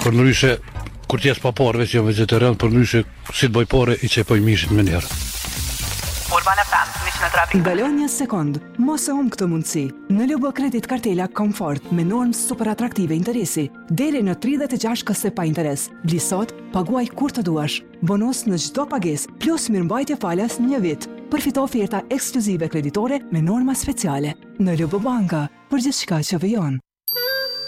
Për ndryshe, kur t'jes pa parëve që jam vegetarian, për ndryshe, si të bëj pare, i qepoj mishin me njerë. Ndalo një sekond, mos e humb këtë mundësi. Në Lobo Kredit Kartela Komfort me normë super atraktive interesi, deri në 36 këse pa interes. Bli sot, paguaj kur të duash. Bonus në çdo pagesë, plus mirëmbajtje falas 1 vit. Përfito oferta ekskluzive kreditore me norma speciale. Në Lobo Banka, për gjithçka që vijon.